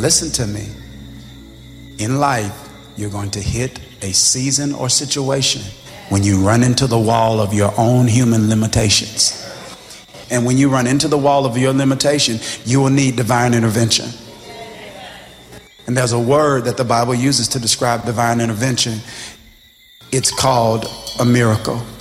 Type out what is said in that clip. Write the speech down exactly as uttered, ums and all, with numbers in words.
Listen to me. In life, you're going to hit a season or situation when you run into the wall of your own human limitations. And when you run into the wall of your limitation, you will need divine intervention. And there's a word that the Bible uses to describe divine intervention. It's called a miracle.